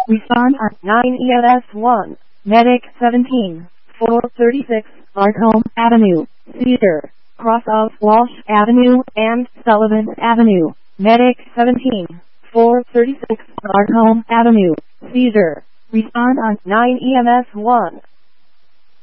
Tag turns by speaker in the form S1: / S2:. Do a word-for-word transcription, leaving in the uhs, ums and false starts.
S1: Respond on nine E M S one. Medic seventeen, four thirty-six, Ardholme Avenue, Cedar, cross of Walsh Avenue and Sullivan Avenue. Medic seventeen, four thirty-six, Ardholme Avenue, Cedar. Respond on nine E M S one.